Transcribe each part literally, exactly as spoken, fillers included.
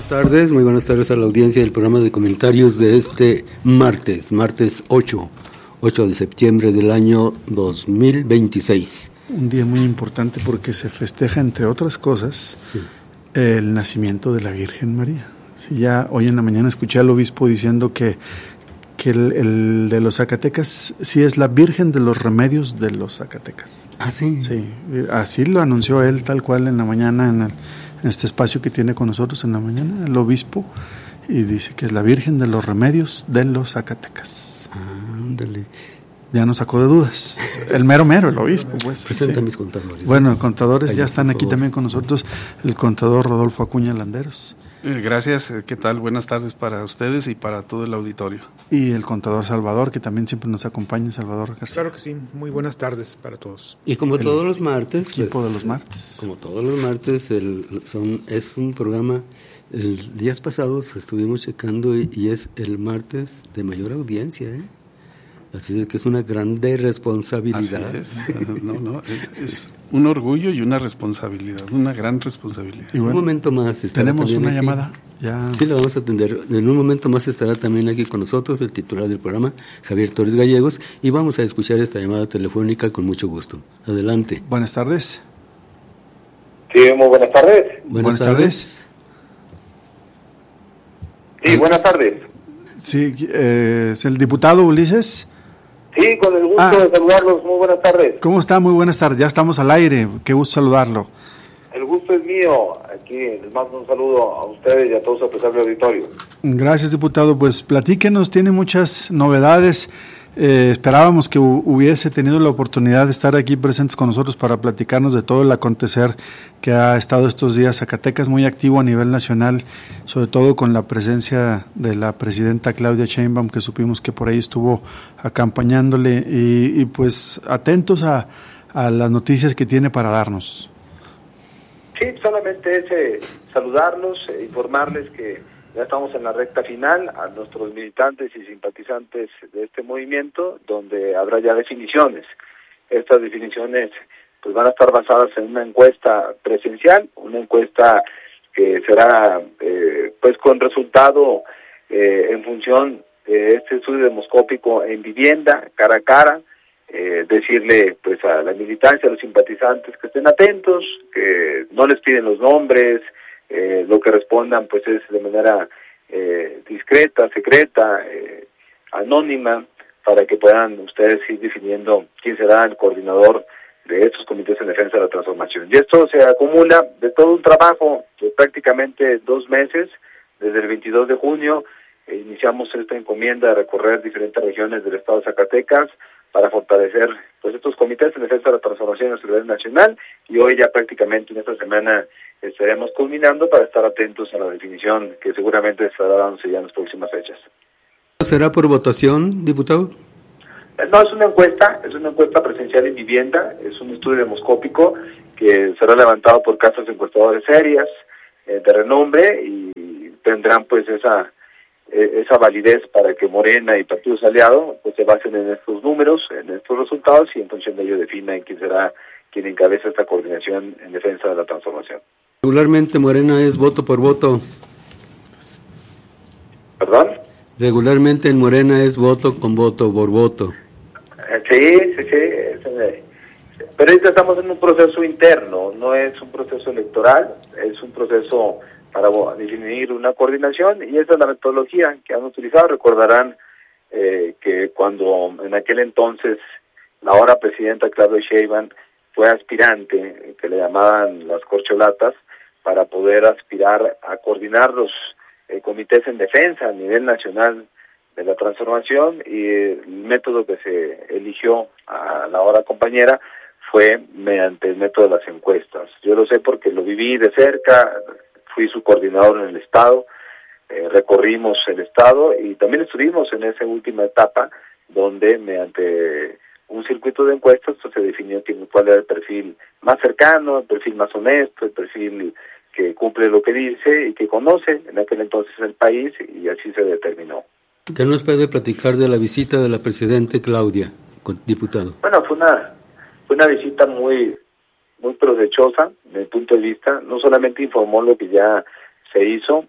Buenas tardes, muy buenas tardes a la audiencia del programa de comentarios de este martes, martes ocho de septiembre del año dos mil veintiséis. Un día muy importante porque se festeja, entre otras cosas, sí, el nacimiento de la Virgen María. Sí, ya hoy en la mañana escuché al obispo diciendo que, que el, el de los Zacatecas sí es la Virgen de los Remedios de los Zacatecas. ¿Ah, sí? Sí, así lo anunció él tal cual en la mañana en, el, en este espacio que tiene con nosotros en la mañana, el obispo, y dice que es la Virgen de los Remedios de los Zacatecas. Ándale. Ya nos sacó de dudas. El mero mero, el obispo, pues. Presenta sí. mis contadores. Bueno, los contadores Ay, ya están aquí también con nosotros. El contador Rodolfo Acuña Landeros. Eh, gracias, ¿qué tal? Buenas tardes para ustedes y para todo el auditorio. Y el contador Salvador, que también siempre nos acompaña, Salvador García. Claro que sí, muy buenas tardes para todos. Y como el todos los martes... Equipo pues, de los martes. Como todos los martes, el, son, es un programa... El días pasados estuvimos checando y, y es el martes de mayor audiencia, ¿eh? Así es que es una grande responsabilidad. Así es. No, no, es un orgullo y una responsabilidad, una gran responsabilidad. Y bueno, un momento más tenemos una aquí. llamada. Ya. Sí, la vamos a atender. En un momento más estará también aquí con nosotros el titular del programa, Javier Torres Gallegos, y vamos a escuchar esta llamada telefónica con mucho gusto. Adelante. Buenas tardes. Sí, muy buenas tardes. Buenas, buenas tardes. tardes. Sí, buenas tardes. Sí, eh, es el diputado Ulises. Sí, con el gusto ah, de saludarlos. Muy buenas tardes. ¿Cómo está? Muy buenas tardes. Ya estamos al aire. Qué gusto saludarlo. El gusto es mío. Aquí les mando un saludo a ustedes y a todos a pesar del auditorio. Gracias, diputado. Pues platíquenos, tiene muchas novedades. Eh, esperábamos que hu- hubiese tenido la oportunidad de estar aquí presentes con nosotros para platicarnos de todo el acontecer que ha estado estos días. Zacatecas muy activo a nivel nacional, sobre todo con la presencia de la presidenta Claudia Sheinbaum, que supimos que por ahí estuvo acompañándole, y, y pues atentos a, a las noticias que tiene para darnos. Sí, solamente es eh, saludarlos, eh, informarles que ya estamos en la recta final, a nuestros militantes y simpatizantes de este movimiento, donde habrá ya definiciones. Estas definiciones pues van a estar basadas en una encuesta presencial, una encuesta que será eh, pues con resultado eh, en función de este estudio demoscópico en vivienda, cara a cara, eh, decirle pues a la militancia, a los simpatizantes que estén atentos, que no les piden los nombres. Eh, lo que respondan pues es de manera eh, discreta, secreta, eh, anónima, para que puedan ustedes ir definiendo quién será el coordinador de estos comités en defensa de la transformación. Y esto se acumula de todo un trabajo de prácticamente dos meses, desde el veintidós de junio, eh, iniciamos esta encomienda de recorrer diferentes regiones del estado de Zacatecas para fortalecer pues estos comités en defensa de la transformación a nivel nacional, y hoy ya prácticamente en esta semana estaremos culminando para estar atentos a la definición que seguramente estará dándose ya en las próximas fechas. ¿Será por votación, diputado? No, es una encuesta, es una encuesta presencial en vivienda, es un estudio demoscópico que será levantado por casas encuestadoras serias, eh, de renombre, y tendrán pues esa eh, esa validez para que Morena y partidos aliados pues se basen en estos números, en estos resultados, y en función de ello definan quién será quien encabeza esta coordinación en defensa de la transformación. Regularmente Morena es voto por voto. ¿Perdón? Regularmente en Morena es voto con voto por voto. Sí, sí, sí. Es, eh, pero ahorita estamos en un proceso interno, no es un proceso electoral, es un proceso para definir una coordinación, y esa es la metodología que han utilizado. Recordarán eh, que cuando en aquel entonces la ahora presidenta Claudia Sheinbaum fue aspirante, que le llamaban las corcholatas, para poder aspirar a coordinar los eh, comités en defensa a nivel nacional de la transformación, y el método que se eligió a la ahora compañera fue mediante el método de las encuestas. Yo lo sé porque lo viví de cerca, fui su coordinador en el estado, eh, recorrimos el estado y también estuvimos en esa última etapa donde mediante un circuito de encuestas pues, se definió cuál era el perfil más cercano, el perfil más honesto, el perfil que cumple lo que dice y que conoce en aquel entonces el país, y así se determinó. ¿Qué nos puede platicar de la visita de la presidenta Claudia, diputado? Bueno, fue una fue una visita muy muy provechosa desde el punto de vista, no solamente informó lo que ya se hizo,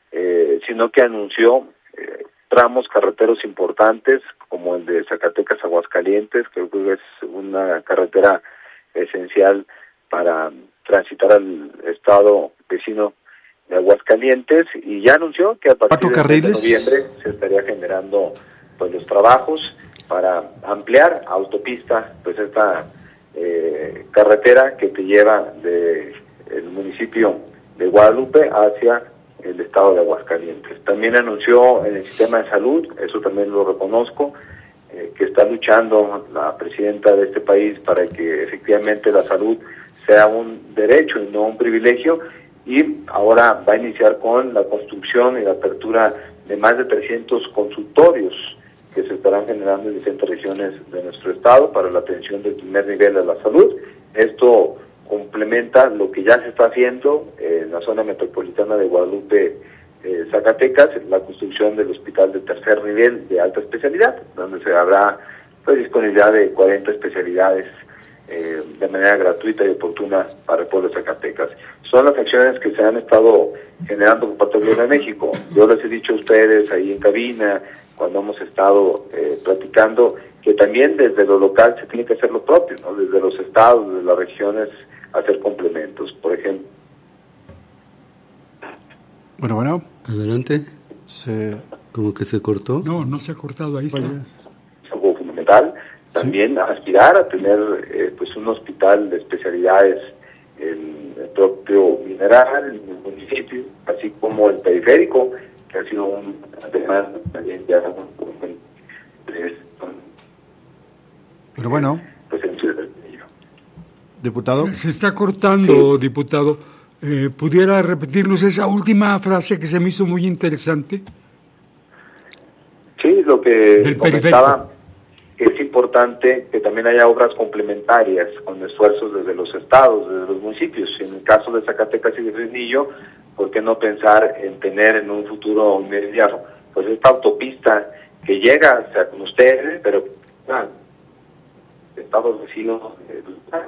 eh, sino que anunció eh, tramos carreteros importantes como el de Zacatecas Aguascalientes, que creo que es una carretera esencial para transitar al estado vecino de Aguascalientes, y ya anunció que a partir del mes de noviembre se estaría generando pues los trabajos para ampliar autopista, pues esta eh, carretera que te lleva de el municipio de Guadalupe hacia el estado de Aguascalientes. También anunció en el sistema de salud, eso también lo reconozco, eh, que está luchando la presidenta de este país para que efectivamente la salud sea un derecho y no un privilegio, y ahora va a iniciar con la construcción y la apertura de más de trescientos consultorios que se estarán generando en diferentes regiones de nuestro estado para la atención del primer nivel de la salud. Esto complementa lo que ya se está haciendo en la zona metropolitana de Guadalupe, eh, Zacatecas, la construcción del hospital de tercer nivel de alta especialidad, donde se habrá pues, disponibilidad de cuarenta especialidades eh, de manera gratuita y oportuna para el pueblo de Zacatecas. Son las acciones que se han estado generando por parte del Gobierno de México. Yo les he dicho a ustedes ahí en cabina, cuando hemos estado eh, platicando, que también desde lo local se tiene que hacer lo propio, ¿no? Desde los estados, desde las regiones, hacer complementos. Por ejemplo. Bueno, bueno. Adelante. Se... ¿Como que se cortó? No, no se ha cortado, ahí está. Es algo fundamental. También sí. Aspirar a tener eh, pues un hospital de especialidades en el propio Mineral, en el municipio, así como el periférico, que ha sido un además también ya un, pero bueno, pues en diputado, se, se está cortando, sí. Diputado. Eh, ¿Pudiera repetirnos esa última frase que se me hizo muy interesante? Sí, lo que Del comentaba, que es importante que también haya obras complementarias con esfuerzos desde los estados, desde los municipios. En el caso de Zacatecas y de Fresnillo, ¿por qué no pensar en tener en un futuro inmediato pues esta autopista que llega hacia con ustedes, pero ah, estados vecinos eh,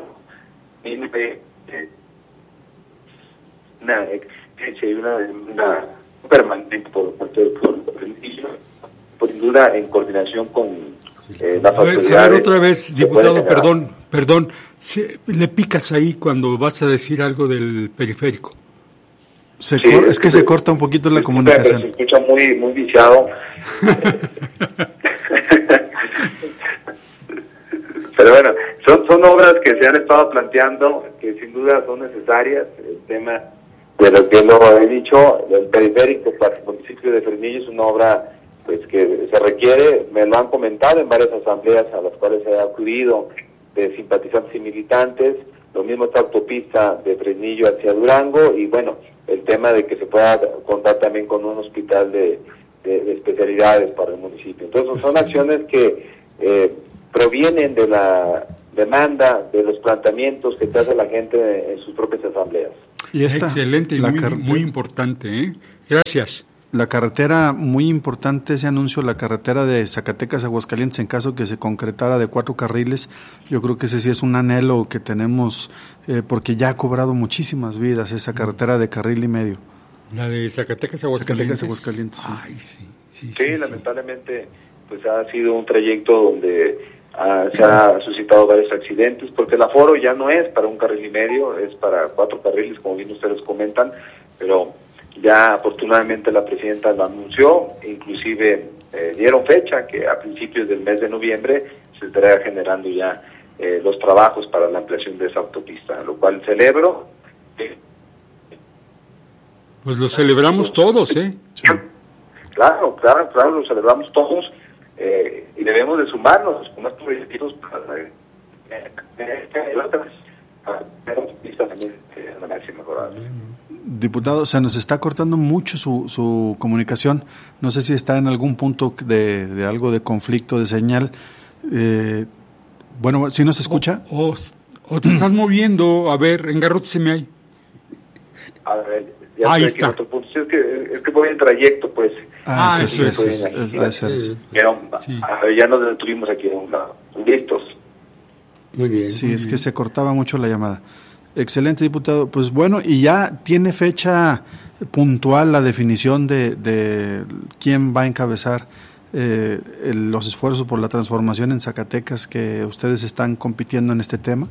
eh, una exigencia y una, una permanente por parte del pueblo de Fresnillo, por duda en coordinación con eh, las a ver, autoridades. A ver, otra vez, diputado, perdón, perdón, se, le picas ahí cuando vas a decir algo del periférico. Se sí, cor- es que se corta un poquito la comunicación. Se escucha muy muy viciado. Pero bueno, son son obras que se han estado planteando, que sin duda son necesarias. El tema de lo que lo he dicho, el periférico para el municipio de Fresnillo es una obra pues que se requiere, me lo han comentado en varias asambleas a las cuales he acudido, de simpatizantes y militantes. Lo mismo esta autopista de Fresnillo hacia Durango, y bueno, el tema de que se pueda contar también con un hospital de, de, de especialidades para el municipio. Entonces son acciones que eh, provienen de la demanda, de los planteamientos que te hace la gente en sus propias asambleas. Y esta, excelente y muy, car- muy importante, ¿eh? Gracias. La carretera, muy importante ese anuncio, la carretera de Zacatecas a Aguascalientes, en caso que se concretara de cuatro carriles, yo creo que ese sí es un anhelo que tenemos, eh, porque ya ha cobrado muchísimas vidas esa carretera de carril y medio. La de Zacatecas a Aguascalientes. Zacatecas a Aguascalientes, sí. Ay, sí, sí, sí, sí, sí lamentablemente, pues ha sido un trayecto donde ah, se ha suscitado varios accidentes, porque el aforo ya no es para un carril y medio, es para cuatro carriles, como bien ustedes comentan, pero ya afortunadamente la presidenta lo anunció, inclusive eh, dieron fecha que a principios del mes de noviembre se estará generando ya eh, los trabajos para la ampliación de esa autopista, lo cual celebro. Pues lo celebramos todos, ¿eh? Sí. Claro, claro, claro, lo celebramos todos eh, y debemos de sumarnos con estos proyectos para eh, eh, la autopista también eh, la máxima mejorada. Diputado, se nos está cortando mucho su, su comunicación. No sé si está en algún punto de, de algo de conflicto de señal. Eh, bueno, ¿sí nos escucha? O, o, o te estás moviendo. A ver, engarróteseme ahí. A ver, ya ahí está. está. Otro punto. Es, que, es que voy en trayecto, pues. Ah, Ah, eso, eso eso, es, eso, eso, eso, eso. Pero Sí. a ver, ya nos detuvimos aquí a un lado. Listos. Muy bien. Sí, muy es bien. que se cortaba mucho la llamada. Excelente, diputado. Pues bueno, y ya tiene fecha puntual la definición de, de quién va a encabezar eh, el, los esfuerzos por la transformación en Zacatecas que ustedes están compitiendo en este tema?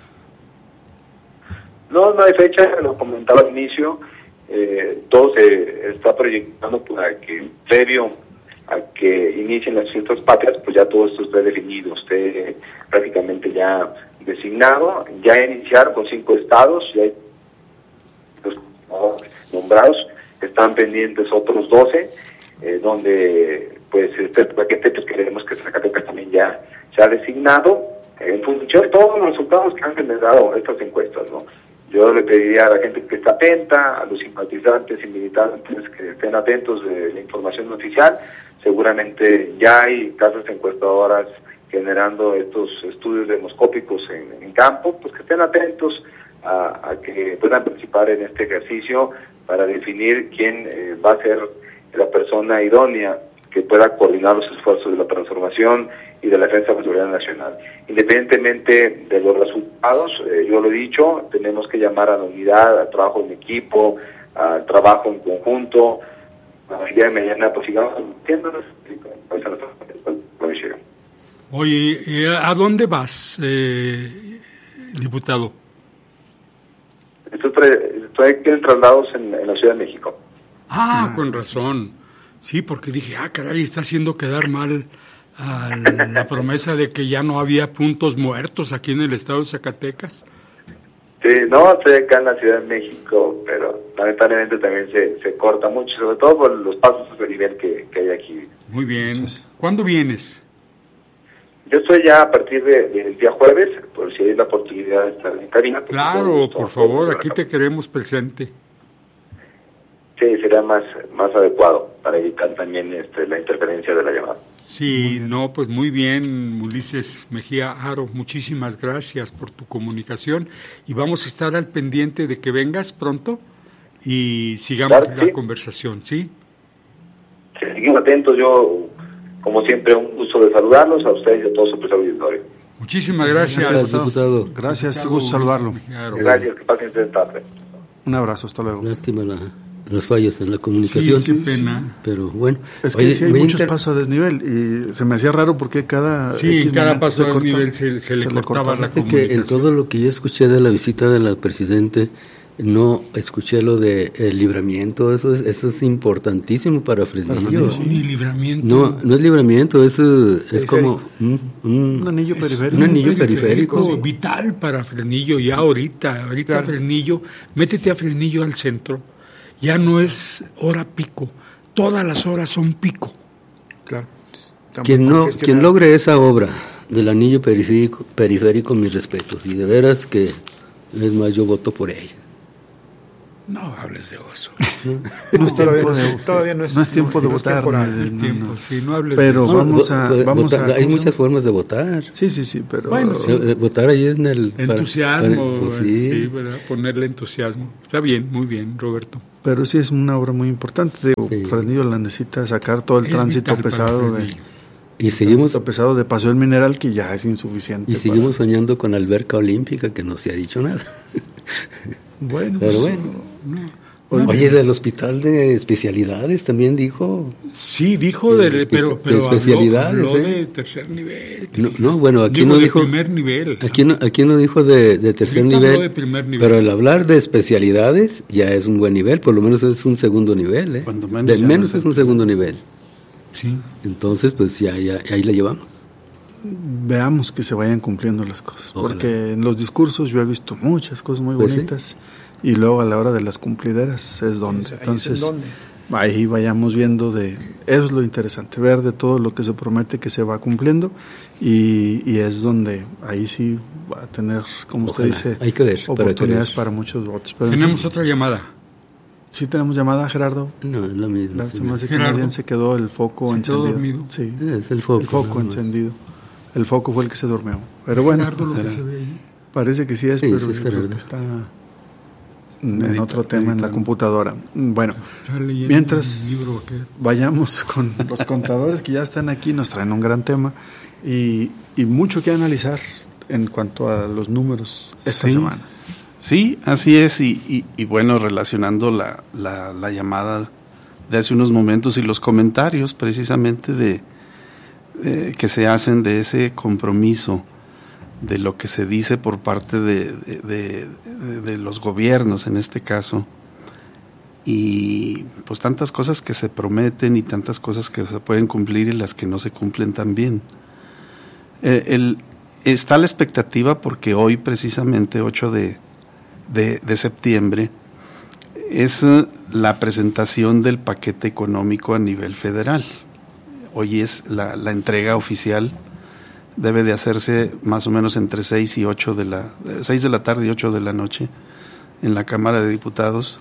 No, no hay fecha, lo comentaba al inicio, eh, todo se está proyectando para que previo a que inicien las fiestas patrias, pues ya todo esto esté definido, esté prácticamente ya designado, ya iniciar con cinco estados, ya hay los nombrados, están pendientes otros doce, eh, donde pues este paquete pues queremos que Zacatecas también ya se ha designado, en función de todos los resultados que han generado estas encuestas, ¿no? Yo le pediría a la gente que esté atenta, a los simpatizantes y militantes que estén atentos de la información oficial. Seguramente ya hay casas encuestadoras generando estos estudios demoscópicos en, en campo, pues que estén atentos a, a que puedan participar en este ejercicio para definir quién eh, va a ser la persona idónea que pueda coordinar los esfuerzos de la transformación y de la defensa de la seguridad nacional. Independientemente de los resultados, eh, yo lo he dicho, tenemos que llamar a la unidad, al trabajo en equipo, al trabajo en conjunto. El día de mañana pues sigamos entiéndonos. Oye, ¿a dónde vas, eh, diputado? Estoy, estoy aquí en traslados en, en la Ciudad de México. Ah, con razón. Sí, porque dije, ah, caray, está haciendo quedar mal a la promesa de que ya no había puntos muertos aquí en el estado de Zacatecas. Sí, no, estoy acá en la Ciudad de México, pero lamentablemente también se, se corta mucho, sobre todo por los pasos de nivel que, que hay aquí. Muy bien. ¿Cuándo vienes? Yo estoy ya a partir de, del día jueves, por si hay la oportunidad de estar en cabina. Pues claro, por favor, aquí te queremos presente. Sí, sería más más adecuado para evitar también este, la interferencia de la llamada. Sí, no, pues muy bien, Ulises Mejía Haro, muchísimas gracias por tu comunicación y vamos a estar al pendiente de que vengas pronto y sigamos claro, la sí. conversación, ¿sí? Sí, seguimos atentos, yo, como siempre, un gusto de saludarlos a ustedes y a todo su auditorio. Muchísimas gracias, gracias diputado. Gracias, diputado gusto saludarlo. Gracias, que pasen bien tarde. Un abrazo, hasta luego. Lástima la... las fallas en la comunicación. Sí, qué pena. Pero bueno. Es que oye, sí hay muchos inter... pasos a desnivel y se me hacía raro porque cada sí, X cada paso a desnivel se, se, le se le cortaba la comunicación. Que en todo lo que yo escuché de la visita de la presidente, no escuché lo de el libramiento, eso es, eso es importantísimo para Fresnillo. Sí, libramiento. No, no es libramiento, eso es como un, un, un anillo periférico. Un anillo periférico. periférico. Vital para Fresnillo, ya ahorita, ahorita claro. Fresnillo, métete a Fresnillo al centro. Ya no es hora pico, todas las horas son pico. Claro. Quien no, quien logre esa obra del anillo periférico, periférico, mis respetos, y de veras que es más, yo voto por ella. No hables de oso. No, no es tiempo de, todavía no es, no es tiempo de no votar. No es tiempo, no, no. Sí, no hables pero de eso. vamos a, vamos votar, a hay muchas formas de votar. Sí, sí, sí, pero bueno, sí. votar ahí en el entusiasmo, para, para, pues sí. sí, ¿verdad? Ponerle entusiasmo. Está bien, muy bien, Roberto. Pero sí es una obra muy importante. Digo, sí. Fresnillo la necesita sacar todo el es tránsito pesado de y seguimos pesado de Paseo del Mineral que ya es insuficiente. Y seguimos para... soñando con alberca olímpica que no se ha dicho nada. Bueno, pero pues, bueno. No. Oye, del hospital de especialidades también dijo. Sí, dijo de, de pero, pero de especialidades, habló, habló ¿eh? de tercer nivel. No, no, bueno, aquí digo no de dijo. primer nivel. Aquí no, aquí no dijo de, de tercer nivel, de primer nivel. Pero el hablar de especialidades ya es un buen nivel, por lo menos es un segundo nivel, ¿eh? Cuando menos Del menos es un segundo nivel. Sí. Entonces, pues ya, ya ahí la llevamos. Veamos que se vayan cumpliendo las cosas, Ojalá. Porque en los discursos yo he visto muchas cosas muy pues bonitas. Sí. Y luego a la hora de las cumplideras es donde. Sí, entonces, es donde. Ahí vayamos viendo de... Eso es lo interesante, ver de todo lo que se promete que se va cumpliendo y, y es donde ahí sí va a tener, como Ojalá. Usted dice, Hay que ver, oportunidades para, para muchos votos. Pero tenemos en... otra llamada. Sí, tenemos llamada, Gerardo. No, es la misma. La, se me hace que más bien se quedó el foco ¿Se encendido. Quedó dormido? Sí, es el foco. El foco no, encendido. El foco fue el que se durmió. Pero bueno, Gerardo, lo que se ve ahí. Parece que sí es, sí, pero sí es yo creo que está... en otro tema en la computadora. Bueno, mientras vayamos con los contadores que ya están aquí, nos traen un gran tema y, y mucho que analizar en cuanto a los números esta sí, semana. Sí, así es, y, y, y bueno, relacionando la, la, la llamada de hace unos momentos y los comentarios precisamente de, de que se hacen de ese compromiso, de lo que se dice por parte de, de, de, de, de los gobiernos en este caso, y pues tantas cosas que se prometen y tantas cosas que se pueden cumplir y las que no se cumplen también. Eh, el, está la expectativa porque hoy precisamente ocho de, de, de septiembre es la presentación del paquete económico a nivel federal. Hoy es la, la entrega oficial, debe de hacerse más o menos entre seis y ocho de la seis de la tarde y ocho de la noche en la Cámara de Diputados.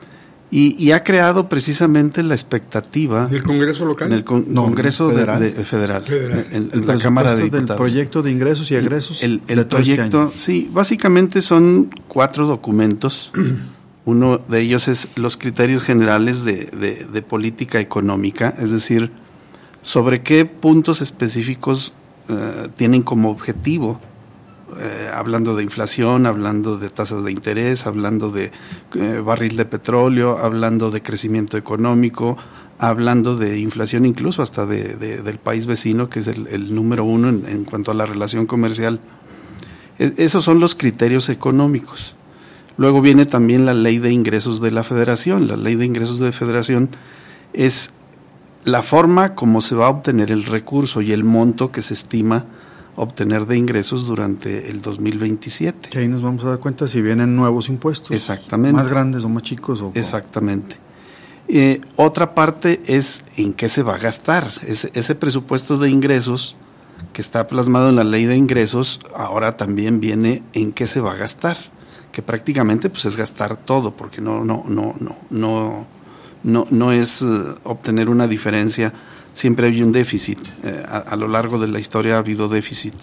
Y, y ha creado precisamente la expectativa del Congreso local, en el con, no, Congreso federal, de, de, federal, federal. En, en la Cámara de Diputados. Del proyecto de ingresos y egresos. El, el, el proyecto, este sí, básicamente son cuatro documentos. Uno de ellos es los criterios generales de, de, de política económica, es decir, sobre qué puntos específicos eh, tienen como objetivo. Eh, hablando de inflación, hablando de tasas de interés, hablando de eh, barril de petróleo, hablando de crecimiento económico, hablando de inflación incluso hasta de, de, del país vecino, que es el, el número uno en, en cuanto a la relación comercial. Es, esos son los criterios económicos. Luego viene también la ley de ingresos de la Federación. La ley de ingresos de la Federación es la forma como se va a obtener el recurso y el monto que se estima obtener de ingresos durante el dos mil veintisiete. Que ahí nos vamos a dar cuenta si vienen nuevos impuestos. Exactamente. Más grandes o más chicos. O Exactamente. Eh, otra parte es en qué se va a gastar. Ese, ese presupuesto de ingresos que está plasmado en la ley de ingresos, ahora también viene en qué se va a gastar, que prácticamente pues es gastar todo, porque no, no, no, no, no, no, no es uh, obtener una diferencia. Siempre hay un déficit, eh, a, a lo largo de la historia ha habido déficit.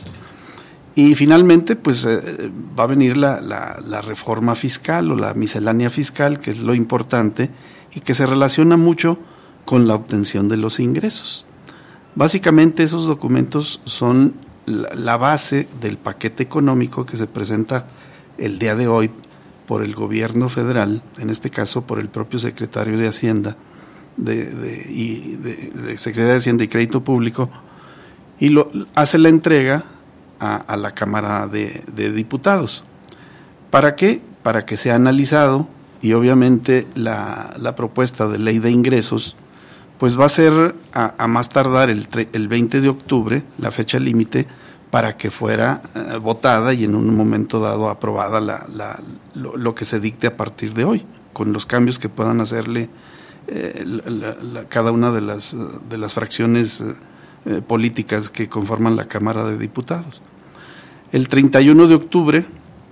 Y finalmente pues eh, va a venir la, la, la reforma fiscal o la miscelánea fiscal, que es lo importante y que se relaciona mucho con la obtención de los ingresos. Básicamente esos documentos son la, la base del paquete económico que se presenta el día de hoy por el gobierno federal, en este caso por el propio secretario de Hacienda, De, de, y de, de Secretaría de Hacienda y Crédito Público, y lo hace la entrega a, a la Cámara de, de Diputados. ¿Para qué? Para que sea analizado, y obviamente la, la propuesta de ley de ingresos pues va a ser a, a más tardar el, el veinte de octubre, la fecha límite, para que fuera eh, votada y en un momento dado aprobada la, la, lo, lo que se dicte a partir de hoy, con los cambios que puedan hacerle Eh, la, la, cada una de las, de las fracciones eh, políticas que conforman la Cámara de Diputados. El treinta y uno de octubre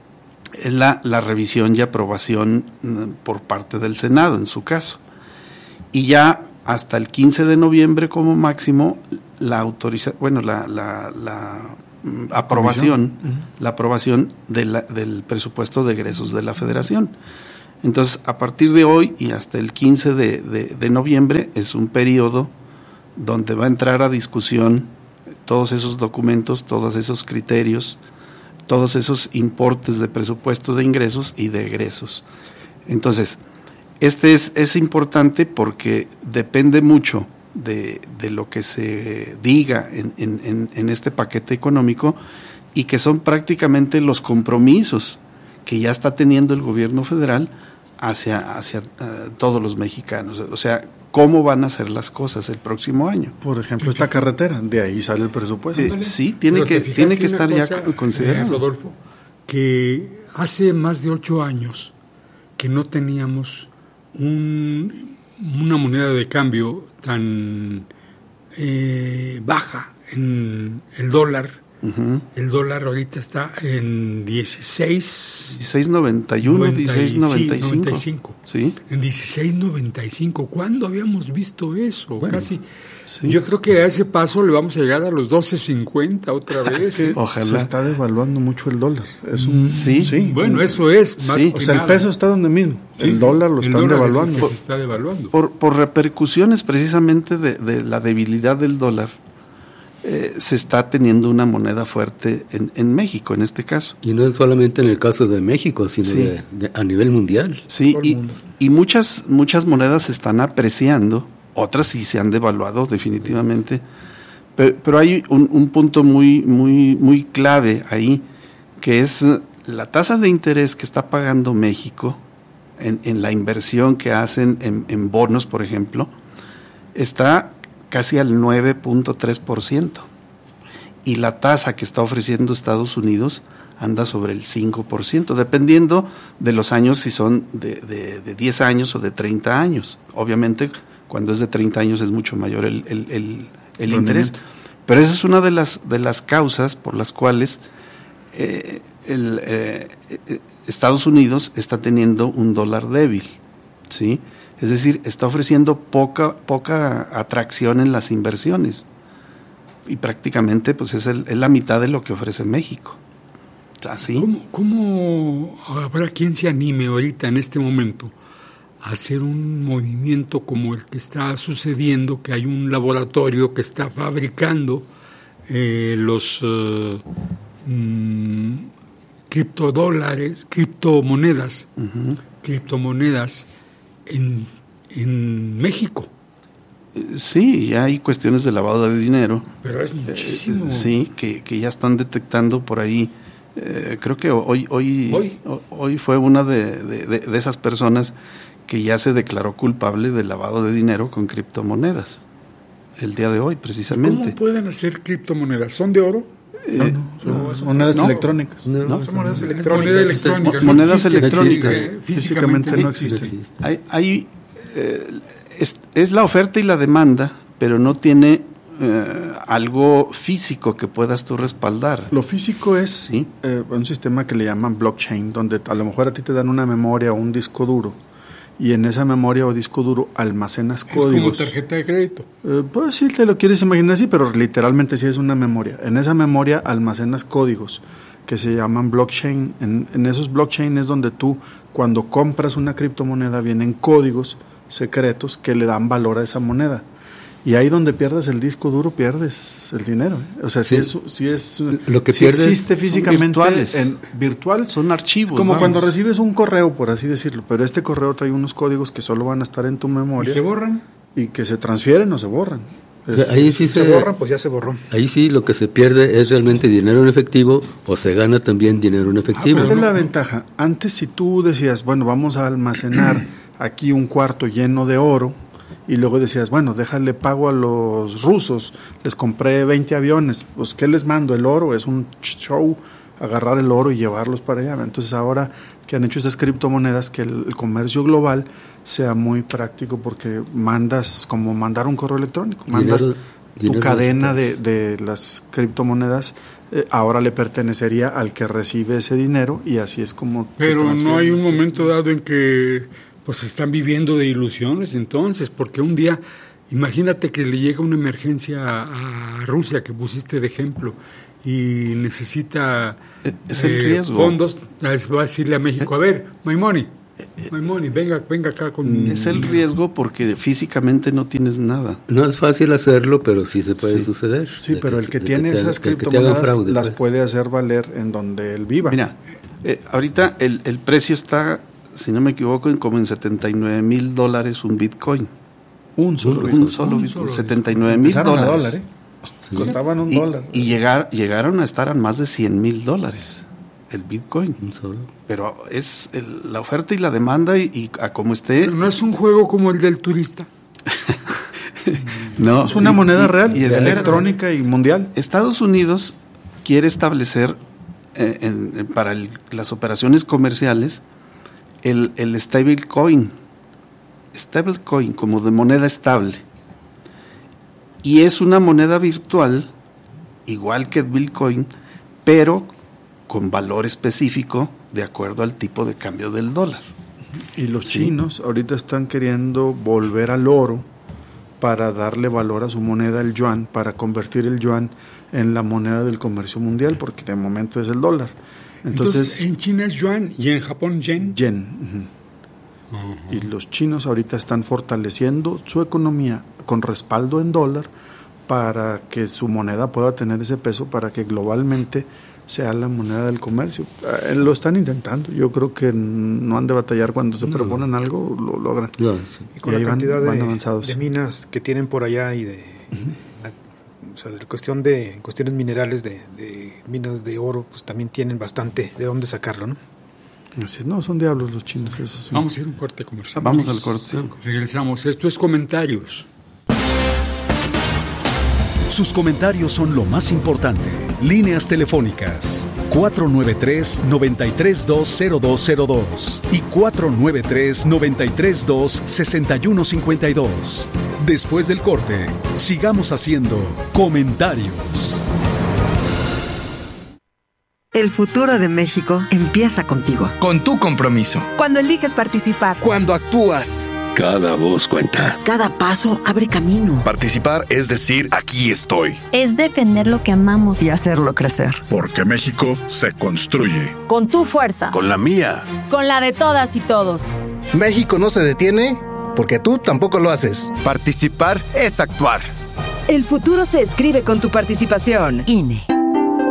es la, la revisión y aprobación eh, por parte del Senado, en su caso. Y ya hasta el quince de noviembre como máximo la autoriza, bueno, la, la, la mm, aprobación, uh-huh. la aprobación de la, del presupuesto de egresos de la Federación. Entonces, a partir de hoy y hasta el quince de, de, de noviembre es un periodo donde va a entrar a discusión todos esos documentos, todos esos criterios, todos esos importes de presupuesto de ingresos y de egresos. Entonces, este es, es importante porque depende mucho de, de lo que se diga en, en, en este paquete económico y que son prácticamente los compromisos que ya está teniendo el gobierno federal hacia, hacia uh, todos los mexicanos. O sea, ¿cómo van a ser las cosas el próximo año? Por ejemplo, esta carretera, de ahí sale el presupuesto. Eh, sí, tiene que, tiene que estar cosa, ya considerado. Eh, Rodolfo, que hace más de ocho años que no teníamos un, una moneda de cambio tan eh, baja en el dólar. Uh-huh. El dólar ahorita está en dieciséis dieciséis noventa y uno, dieciséis noventa y cinco. Sí. En dieciséis noventa y cinco. ¿Cuándo habíamos visto eso? Bueno, casi. Sí. Yo creo que a ese paso le vamos a llegar a los doce cincuenta otra vez. Es que ojalá. Se está devaluando mucho el dólar. Es un, sí. sí. Bueno, eso es. Más sí. O sea, el peso está donde mismo. Sí. El dólar lo el están dólar devaluando. Es el que se está devaluando. Por, por repercusiones precisamente de, de la debilidad del dólar. eh, se está teniendo una moneda fuerte en, en México, en este caso. Y no es solamente en el caso de México, sino sí. de, de, a nivel mundial. Sí, y, y muchas, muchas monedas se están apreciando, otras sí se han devaluado definitivamente, pero, pero hay un, un punto muy, muy, muy clave ahí, que es la tasa de interés que está pagando México en, en la inversión que hacen en, en bonos, por ejemplo, está casi al nueve punto tres por ciento. Y la tasa que está ofreciendo Estados Unidos anda sobre el cinco por ciento, dependiendo de los años, si son de, de, de diez años o de treinta años. Obviamente, cuando es de treinta años es mucho mayor el, el, el, el interés. Pero esa es una de las, de las causas por las cuales eh, el, eh, Estados Unidos está teniendo un dólar débil, ¿sí? Es decir, está ofreciendo poca, poca atracción en las inversiones. Y prácticamente pues es, el, es la mitad de lo que ofrece México. ¿Así? ¿Cómo, ¿Cómo habrá quien se anime ahorita en este momento a hacer un movimiento como el que está sucediendo, que hay un laboratorio que está fabricando eh, los uh, mm, criptodólares, criptomonedas, uh-huh. criptomonedas en, en México? Sí, ya hay cuestiones de lavado de dinero. Pero es muchísimo. Eh, sí, que, que ya están detectando por ahí. Eh, creo que hoy hoy hoy, hoy fue una de, de, de, de esas personas que ya se declaró culpable de lavado de dinero con criptomonedas. El día de hoy, precisamente. ¿Cómo pueden hacer criptomonedas? ¿Son de oro? Eh, no, no, no, son monedas no, electrónicas. No, no, son monedas electrónicas. Moneda electrónica, Mo- monedas no existe, electrónicas. Físicamente, físicamente no existen. No existe. Hay, hay eh, es, es la oferta y la demanda, pero no tiene eh, algo físico que puedas tú respaldar. Lo físico es ¿sí? eh, un sistema que le llaman blockchain, donde a lo mejor a ti te dan una memoria o un disco duro, y en esa memoria o disco duro almacenas códigos. Es como tarjeta de crédito. Eh, pues sí, te lo quieres imaginar así, pero literalmente sí es una memoria. En esa memoria almacenas códigos que se llaman blockchain. En, en esos blockchain es donde tú, cuando compras una criptomoneda, vienen códigos secretos que le dan valor a esa moneda. Y ahí donde pierdes el disco duro, pierdes el dinero. ¿eh? O sea, si sí. es, si es lo que si pierdes existe físicamente virtuales. En virtual, son archivos. Como vamos. cuando recibes un correo, por así decirlo, pero este correo trae unos códigos que solo van a estar en tu memoria. ¿Y se borran? Y que se transfieren o se borran. O sea, ahí sí se, se se borran, pues ya se borró. Ahí sí lo que se pierde es realmente dinero en efectivo, o se gana también dinero en efectivo. Ah, ¿cuál es la ventaja? Antes, si tú decías, bueno, vamos a almacenar aquí un cuarto lleno de oro, y luego decías, bueno, déjale pago a los rusos, les compré veinte aviones, pues ¿qué les mando? El oro, es un show agarrar el oro y llevarlos para allá. Entonces ahora que han hecho esas criptomonedas, que el, el comercio global sea muy práctico, porque mandas, como mandar un correo electrónico, mandas dinero, tu dinero cadena de, de las criptomonedas, eh, ahora le pertenecería al que recibe ese dinero, y así es como Pero no hay un momento dado en que pues están viviendo de ilusiones entonces, porque un día, imagínate que le llega una emergencia a, a Rusia, que pusiste de ejemplo, y necesita es el eh, riesgo. fondos, va a decirle a México, a ver, my money, my money, venga, venga acá con... Es el riesgo porque físicamente no tienes nada. No es fácil hacerlo, pero sí se puede sí. suceder. Sí, pero que, el que tiene que te, esas criptomonedas fraude, las pues. puede hacer valer en donde él viva. Mira, eh, ahorita el, el precio está, si no me equivoco, en como en setenta y nueve mil dólares un Bitcoin. Un solo un, Bitcoin. Un solo Bitcoin. setenta y nueve mil dólares. Dólar, ¿eh? Sí. Costaban un y, dólar. Y llegar, llegaron a estar a más de cien mil dólares el Bitcoin. Un solo. Pero es el, la oferta y la demanda, y, y a como esté. Pero no es un juego como el del turista. No, es una y, moneda real, y es electrónica y mundial. Estados Unidos quiere establecer eh, en, en, para el, las operaciones comerciales el, el stablecoin, stablecoin como de moneda estable, y es una moneda virtual igual que el Bitcoin, pero con valor específico de acuerdo al tipo de cambio del dólar. Y los sí. chinos ahorita están queriendo volver al oro para darle valor a su moneda, el yuan, para convertir el yuan en la moneda del comercio mundial, porque de momento es el dólar. Entonces, Entonces en China es yuan y en Japón yen. Yen. Uh-huh. Uh-huh. Y los chinos ahorita están fortaleciendo su economía con respaldo en dólar, para que su moneda pueda tener ese peso, para que globalmente sea la moneda del comercio. Eh, lo están intentando. Yo creo que no han de batallar cuando se no. proponen algo, lo logran. No, sí. Y con y la cantidad van, van de, de minas que tienen por allá y de, uh-huh. la, o sea, de cuestión de en cuestiones minerales de, de minas de oro, pues también tienen bastante de dónde sacarlo, ¿no? Así es, no, son diablos los chinos. Eso sí. Vamos a ir a un corte comercial. Vamos sí. al corte. Regresamos. Esto es Comentarios. Sus comentarios son lo más importante. Líneas telefónicas cuatro nueve tres, nueve tres dos, cero dos cero dos y cuatro nueve tres, nueve tres dos, seis uno cinco dos. Después del corte, sigamos haciendo comentarios. El futuro de México empieza contigo. Con tu compromiso. Cuando eliges participar. Cuando actúas. Cada voz cuenta. Cada paso abre camino. Participar es decir, aquí estoy. Es defender lo que amamos. Y hacerlo crecer. Porque México se construye. Con tu fuerza. Con la mía. Con la de todas y todos. México no se detiene porque tú tampoco lo haces. Participar es actuar. El futuro se escribe con tu participación. I N E.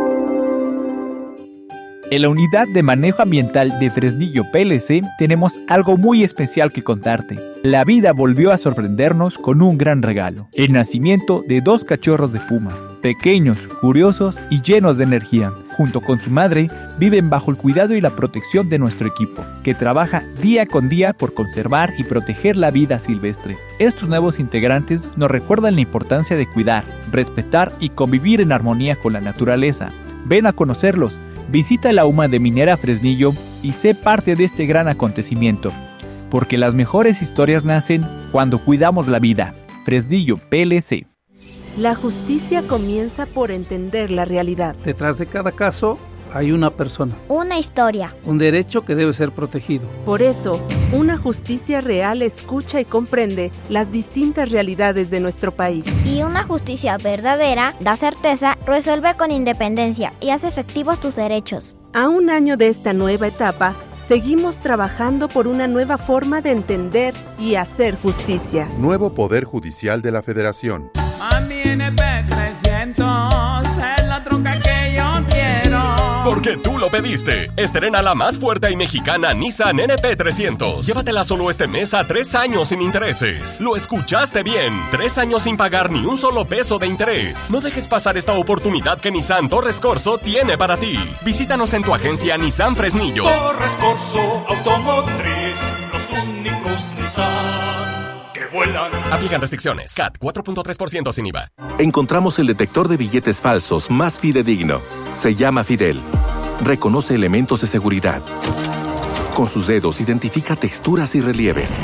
En la Unidad de Manejo Ambiental de Fresnillo P L C tenemos algo muy especial que contarte. La vida volvió a sorprendernos con un gran regalo: el nacimiento de dos cachorros de puma, pequeños, curiosos y llenos de energía. Junto con su madre, viven bajo el cuidado y la protección de nuestro equipo, que trabaja día con día por conservar y proteger la vida silvestre. Estos nuevos integrantes nos recuerdan la importancia de cuidar, respetar y convivir en armonía con la naturaleza. Ven a conocerlos. Visita la U M A de Minera Fresnillo y sé parte de este gran acontecimiento, porque las mejores historias nacen cuando cuidamos la vida. Fresnillo P L C. La justicia comienza por entender la realidad. Detrás de cada caso hay una persona. Una historia. Un derecho que debe ser protegido. Por eso, una justicia real escucha y comprende las distintas realidades de nuestro país. Y una justicia verdadera da certeza, resuelve con independencia y hace efectivos tus derechos. A un año de esta nueva etapa, seguimos trabajando por una nueva forma de entender y hacer justicia. Nuevo Poder Judicial de la Federación. A mi N P trescientos es la troca que yo quiero. Porque tú lo pediste. Estrena la más fuerte y mexicana Nissan N P trescientos. Llévatela solo este mes a tres años sin intereses. Lo escuchaste bien. Tres años sin pagar ni un solo peso de interés. No dejes pasar esta oportunidad que Nissan Torres Corso tiene para ti. Visítanos en tu agencia Nissan Fresnillo. Torres Corso Automotriz, los únicos Nissan que vuelan. Aplican restricciones. C A T cuatro punto tres por ciento sin I V A. Encontramos el detector de billetes falsos más fidedigno. Se llama Fidel. Reconoce elementos de seguridad. Con sus dedos identifica texturas y relieves.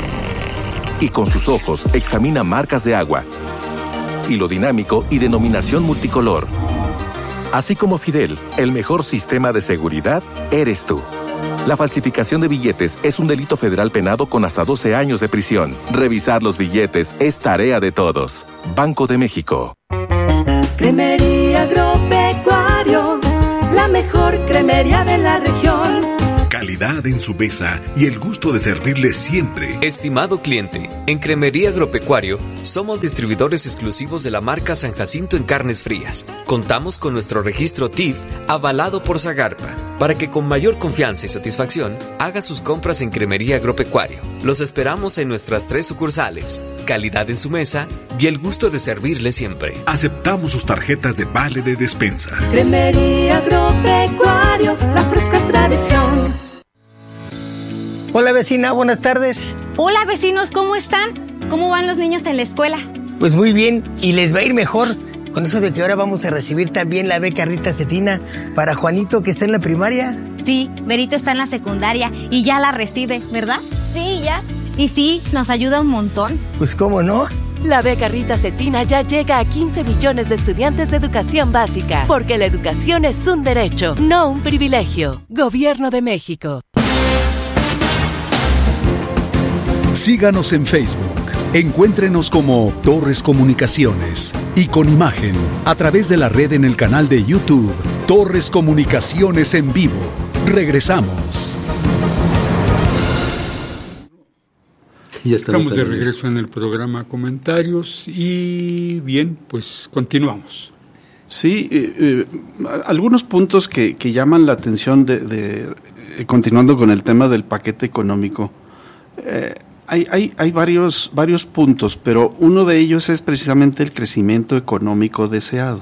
Y con sus ojos examina marcas de agua. Hilo dinámico y denominación multicolor. Así como Fidel, el mejor sistema de seguridad eres tú. La falsificación de billetes es un delito federal penado con hasta doce años de prisión. Revisar los billetes es tarea de todos. Banco de México. Cremería Agropecuario, la mejor cremería de la región. Calidad en su mesa y el gusto de servirle siempre. Estimado cliente, en Cremería Agropecuario somos distribuidores exclusivos de la marca San Jacinto en carnes frías. Contamos con nuestro registro T I F avalado por Zagarpa, para que con mayor confianza y satisfacción haga sus compras en Cremería Agropecuario. Los esperamos en nuestras tres sucursales. Calidad en su mesa y el gusto de servirle siempre. Aceptamos sus tarjetas de vale de despensa. Cremería Agropecuario, la fresca tradición. Hola vecina, buenas tardes. Hola vecinos, ¿cómo están? ¿Cómo van los niños en la escuela? Pues muy bien, y les va a ir mejor con eso de que ahora vamos a recibir también la beca Rita Cetina para Juanito, que está en la primaria. Sí, Berito está en la secundaria y ya la recibe, ¿verdad? Sí, ya. Y sí, nos ayuda un montón. Pues cómo no. La beca Rita Cetina ya llega a quince millones de estudiantes de educación básica, porque la educación es un derecho, no un privilegio. Gobierno de México. Síganos en Facebook. Encuéntrenos como Torres Comunicaciones y con imagen a través de la red en el canal de YouTube Torres Comunicaciones en vivo. Regresamos. Ya estamos, estamos de regreso en el programa Comentarios y bien, pues continuamos. Sí, eh, eh, algunos puntos que, que llaman la atención de, de eh, continuando con el tema del paquete económico. Eh, hay, hay, hay varios, varios puntos, pero uno de ellos es precisamente el crecimiento económico deseado.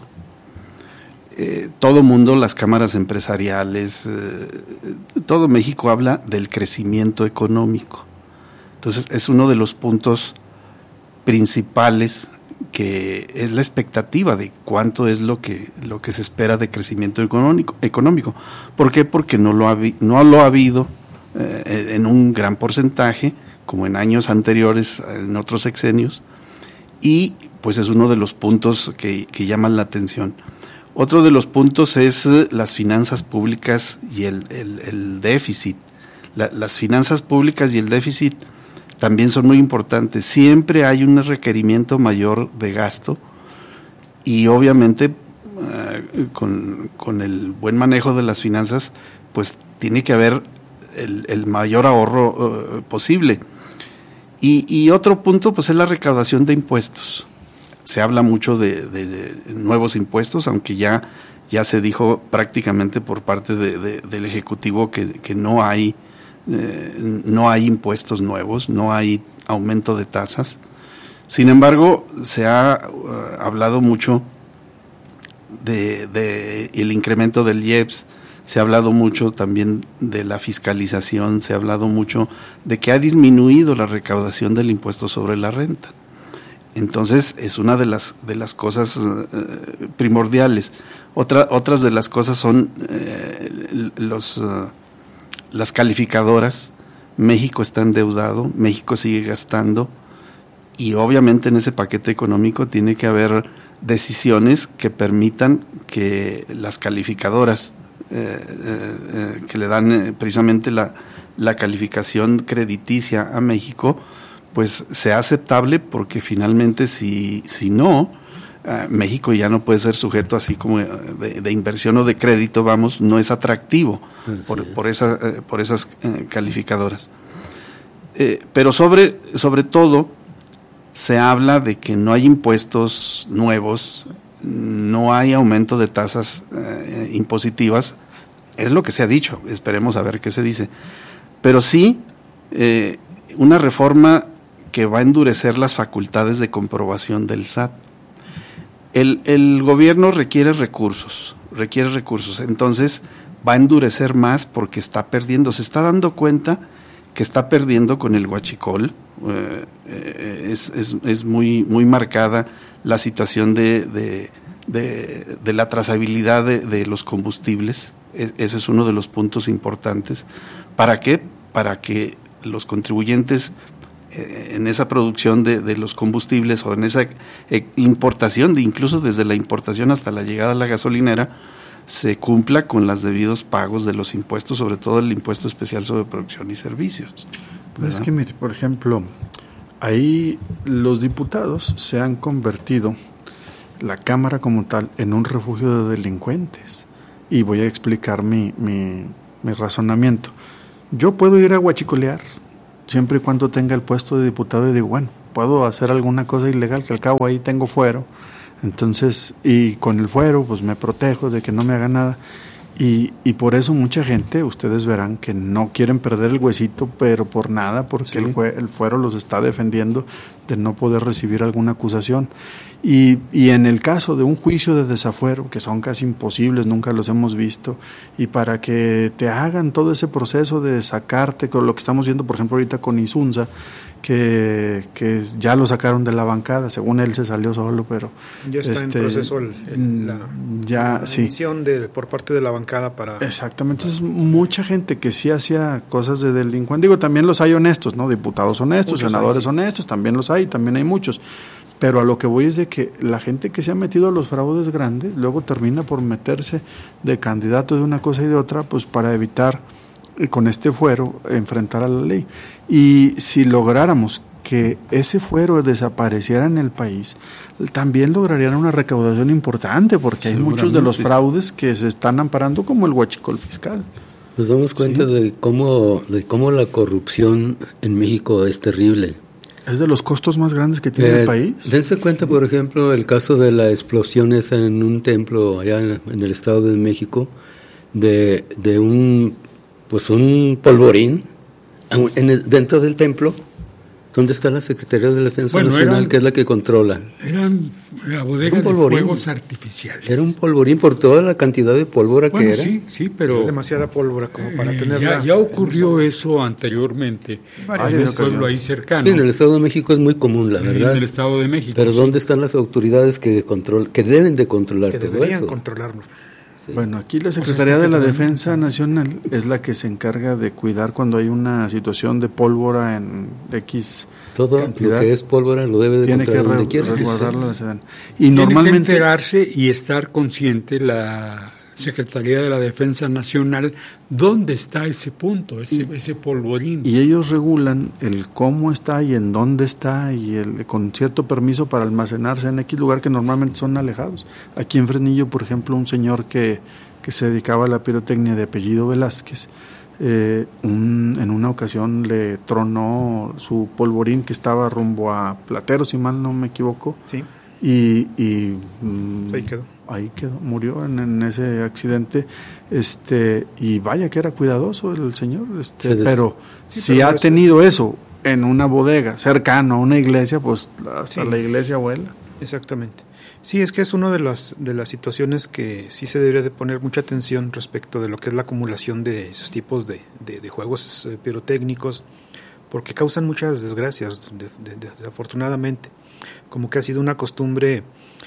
Eh, todo mundo, las cámaras empresariales, eh, todo México habla del crecimiento económico. Entonces es uno de los puntos principales que es la expectativa de cuánto es lo que lo que se espera de crecimiento económico. económico. ¿Por qué? Porque no lo ha, no lo ha habido eh, en un gran porcentaje, como en años anteriores, en otros sexenios, y pues es uno de los puntos que, que llaman la atención. Otro de los puntos es las finanzas públicas y el, el, el déficit. La, las finanzas públicas y el déficit también son muy importantes. Siempre hay un requerimiento mayor de gasto y obviamente uh, con, con el buen manejo de las finanzas, pues tiene que haber el, el mayor ahorro uh, posible. Y, y otro punto pues es la recaudación de impuestos. Se habla mucho de, de, de nuevos impuestos, aunque ya, ya se dijo prácticamente por parte de, de, del Ejecutivo que, que no hay eh, no hay impuestos nuevos, no hay aumento de tasas. Sin embargo, se ha uh, hablado mucho de, de el incremento del I E P S, se ha hablado mucho también de la fiscalización, se ha hablado mucho de que ha disminuido la recaudación del impuesto sobre la renta. Entonces es una de las de las cosas eh, primordiales. Otra, otras de las cosas son eh, los uh, las calificadoras. México está endeudado, México sigue gastando y obviamente en ese paquete económico tiene que haber decisiones que permitan que las calificadoras eh, eh, que le dan eh, precisamente la, la calificación crediticia a México pues sea aceptable, porque finalmente si, si no, uh, México ya no puede ser sujeto así como de, de inversión o de crédito, vamos, no es atractivo por, por, esa, eh, por esas eh, calificadoras. Eh, pero sobre, sobre todo se habla de que no hay impuestos nuevos, no hay aumento de tasas eh, impositivas, es lo que se ha dicho, esperemos a ver qué se dice, pero sí eh, una reforma que va a endurecer las facultades de comprobación del S A T. El, el gobierno requiere recursos, requiere recursos, entonces va a endurecer más porque está perdiendo, se está dando cuenta que está perdiendo con el huachicol. Eh, eh, es, es, es muy, muy marcada la situación de, de, de, de la trazabilidad de, de los combustibles. Es, ese es uno de los puntos importantes. ¿Para qué? Para que los contribuyentes en esa producción de, de los combustibles o en esa eh, importación, de incluso desde la importación hasta la llegada a la gasolinera, se cumpla con los debidos pagos de los impuestos, sobre todo el impuesto especial sobre producción y servicios. Pues es que, mire, por ejemplo, ahí los diputados se han convertido, la Cámara como tal, en un refugio de delincuentes. Y voy a explicar mi, mi, mi razonamiento. Yo puedo ir a huachicolear siempre y cuando tenga el puesto de diputado y digo, bueno, puedo hacer alguna cosa ilegal, que al cabo ahí tengo fuero, entonces, y con el fuero pues me protejo de que no me haga nada, y, y por eso mucha gente, ustedes verán que no quieren perder el huesito, pero por nada, porque sí. el, el fuero los está defendiendo de no poder recibir alguna acusación, y, y en el caso de un juicio de desafuero, que son casi imposibles, nunca los hemos visto, y para que te hagan todo ese proceso de sacarte, con lo que estamos viendo por ejemplo ahorita con Insunza, que, que ya lo sacaron de la bancada, según él se salió solo, pero ya está este, en proceso el, el, la, ya, la sí. emisión de, por parte de la bancada para... Exactamente, entonces mucha gente que sí hacía cosas de delincuente, digo, también los hay honestos, ¿no? Diputados honestos, muchos senadores hay, sí. honestos, también los hay, también hay muchos, pero a lo que voy es de que la gente que se ha metido a los fraudes grandes, luego termina por meterse de candidato de una cosa y de otra, pues para evitar con este fuero enfrentar a la ley. Y si lográramos que ese fuero desapareciera en el país, también lograrían una recaudación importante, porque hay muchos de los fraudes que se están amparando, como el huachicol fiscal. Nos damos cuenta sí. de cómo de cómo la corrupción en México es terrible. ¿Es de los costos más grandes que tiene eh, el país? Dense cuenta, por ejemplo, el caso de la explosión esa en un templo allá en, en el Estado de México, de, de un, pues un polvorín en el, dentro del templo. ¿Dónde está la Secretaría de Defensa bueno, Nacional, eran, que es la que controla? Eran la bodega de fuegos artificiales. Era un polvorín por toda la cantidad de pólvora bueno, que era. Sí, sí, pero... Era demasiada pólvora como para eh, tenerla. Ya, ya ocurrió eso anteriormente. En un pueblo ahí cercano. Sí, en el Estado de México es muy común, la verdad. En el Estado de México. Pero sí. ¿dónde están las autoridades que control, que deben de controlar que todo deberían eso? controlarlo. Sí. Bueno, aquí la Secretaría o sea, de la Defensa Nacional es la que se encarga de cuidar cuando hay una situación de pólvora en X todo cantidad. Lo que es pólvora lo debe de tiene que re, resguardarlo. Sí. Y tiene normalmente que enterarse y estar consciente la Secretaría de la Defensa Nacional dónde está ese punto, ese, y, ese polvorín. Y ellos regulan el cómo está y en dónde está y el con cierto permiso para almacenarse en X lugar que normalmente son alejados. Aquí en Fresnillo, por ejemplo, un señor que, que se dedicaba a la pirotecnia de apellido Velázquez, eh, un, en una ocasión le tronó su polvorín que estaba rumbo a Platero, si mal no me equivoco. Sí. Y, y mm, ahí quedó. Ahí quedó, murió en, en ese accidente, este y vaya que era cuidadoso el señor, este, pero sí, si pero ha tenido eso en una bodega cercano a una iglesia, pues hasta sí. la iglesia vuela. Exactamente. Sí, es que es una de las de las situaciones que sí se debería de poner mucha atención respecto de lo que es la acumulación de esos tipos de, de, de juegos eh, pirotécnicos, porque causan muchas desgracias, de, de, de, desafortunadamente, como que ha sido una costumbre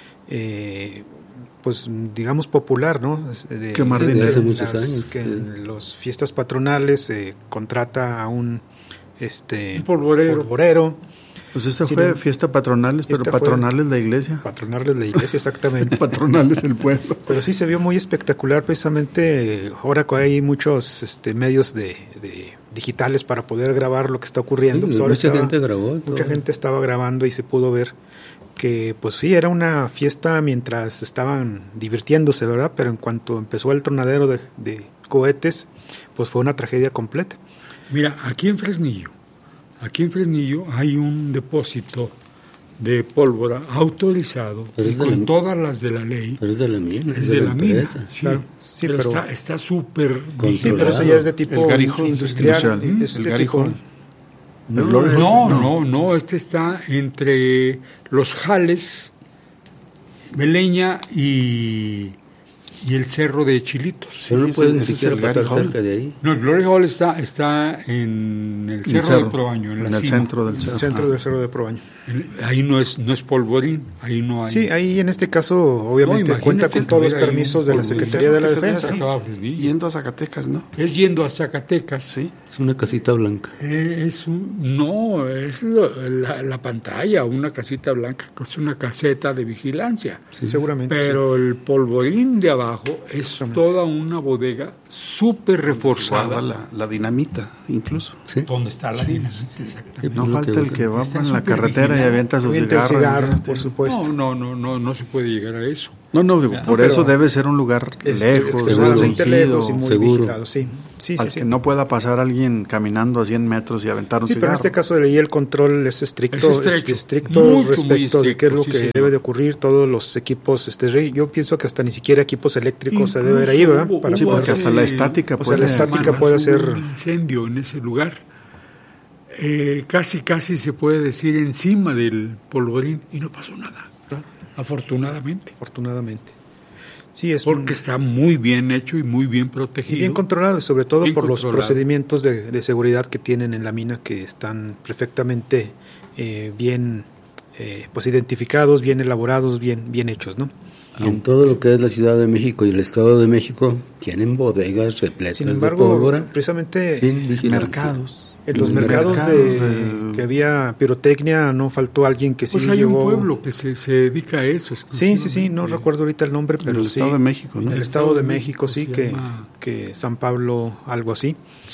eh, pues digamos popular, ¿no? De, Quemar de, de hace muchos las, años. Que sí. en las fiestas patronales se eh, contrata a un este un polvorero. polvorero. Pues esta sí, fue fiesta patronales, pero patronales la iglesia. Patronales la iglesia, exactamente. Patronales el pueblo. Pero sí se vio muy espectacular, precisamente ahora que hay muchos este, medios de, de digitales para poder grabar lo que está ocurriendo. Sí, pues ahora mucha estaba, gente grabó. Mucha todo. gente estaba grabando y se pudo ver que pues sí, era una fiesta mientras estaban divirtiéndose, ¿verdad? Pero en cuanto empezó el tronadero de, de cohetes, pues fue una tragedia completa. Mira, aquí en Fresnillo, aquí en Fresnillo hay un depósito de pólvora autorizado y con la, todas las de la ley. Pero es de la mina. Es de, de la, la mina, sí. Claro, sí, pero, pero está súper... Sí, pero eso ya es de tipo el industrial. industrial. Es de tipo... No, no, no, no, este está entre los Jales, Beleña y, y el Cerro de Chilitos. Pero no puedes ni siquiera pasar cerca de ahí. No, el Glory Hall está, está en el Cerro, el cerro de Proaño, en, en la el cima. centro del cerro. El centro del Cerro de Proaño. Ahí no es no es polvorín, ahí no hay. Sí, ahí en este caso obviamente no, cuenta con todos los permisos de la Secretaría de la Defensa. Sí. Yendo a Zacatecas, ¿no? Es yendo a Zacatecas. Sí. Es una casita blanca. Eh, es un, no, es lo, la, la pantalla, una casita blanca, es una caseta de vigilancia. Sí, seguramente. Pero sí. el polvorín de abajo es toda una bodega súper reforzada. La, la dinamita, incluso. ¿Sí? ¿Dónde está la dinamita? Exactamente. No falta el que va en la carretera y avienta su cigarro. cigarro por supuesto. No, no, no, no, no se puede llegar a eso. No, no, digo, no, por eso debe ser un lugar lejos, restringido, muy seguro, vigilado, sí. Sí, para sí, que sí. no pueda pasar alguien caminando a cien metros y aventar un sí, cigarro. Sí, pero en este caso de ahí el control es estricto, es estrecho, es estricto mucho, respecto estricto, de qué es lo sí, que señor. debe de ocurrir, todos los equipos, este, yo pienso que hasta ni siquiera equipos eléctricos Incluso se debe ver ahí, ¿verdad? Para sí, porque hasta la estática o puede, sea, la estática puede ser un incendio en ese lugar. Eh, casi, casi se puede decir encima del polvorín y no pasó nada. Claro. Afortunadamente. Afortunadamente. Sí, es porque un... está muy bien hecho y muy bien protegido. Y bien controlado, y sobre todo bien por controlado. los procedimientos de, de seguridad que tienen en la mina, que están perfectamente eh, bien eh, pues identificados, bien elaborados, bien, bien hechos, ¿no? Y en todo lo que es la Ciudad de México y el Estado de México, tienen bodegas repletas Sin embargo, de pólvora. Precisamente sin mercados. En los mercados, mercados de, de... que había pirotecnia, no faltó alguien que sí pues hay llevó... un pueblo que se, se dedica a eso. Sí, sí, sí, no recuerdo ahorita el nombre, pero el sí. El Estado de México, ¿no? El Estado de México, sí, que, llama... que San Pablo, algo así.